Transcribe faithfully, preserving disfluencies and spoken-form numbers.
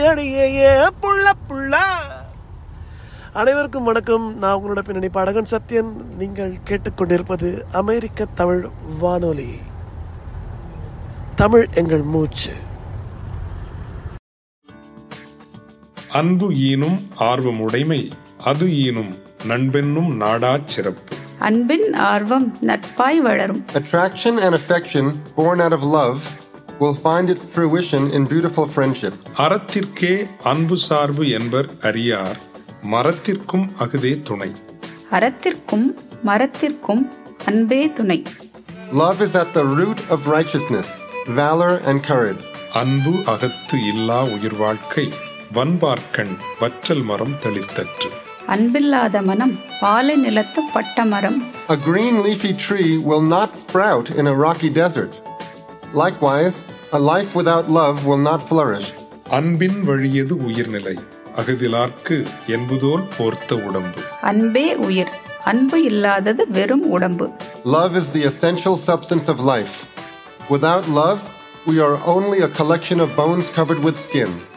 அடியே ஏ புள்ள புள்ள. அனைவருக்கும் வணக்கம். நான் உங்களோட பின்னணி பாடகன் சத்யன். நீங்கள் கேட்டுக்கொண்டிருப்பது அமெரிக்க தமிழ் வானொலி. தமிழ் எங்கள் மூச்சு. அன்பு ஈனும் ஆர்வம் உடைமை, அது ஈனும் நண்பென்னும் நாடாச் சிறப்பு. அன்பின் ஆர்வம் நட்பாய் வளரும். Attraction and affection born out of love will find its fruition in beautiful friendship. அறத்திற்கே அன்பு சார்பு என்பர் அறியார், மரத்திற்கும் அகுதே துணை. அறத்திற்கும் மரத்திற்கும் அன்பே துணை. Love is at the root of righteousness, valor and courage. அன்பு அகத்து இல்லா உயிர் வாழ்க்கை, வன்பார்க்கண் வற்றல் மரம் தெளித்தற்று. அன்பில்லாத மனம் பாலை நிலத்து பட்ட மரம். A green leafy tree will not sprout in a rocky desert. Likewise, a life without love will not flourish. அன்பின் வழியது உயிர்நிலை, அகதிலார்க்கு என்பதோல் போர்த்த உடம்பு. அன்பே உயிர், அன்பு இல்லாதது வெறும் உடம்பு. Love is the essential substance of life. Without love, we are only a collection of bones covered with skin.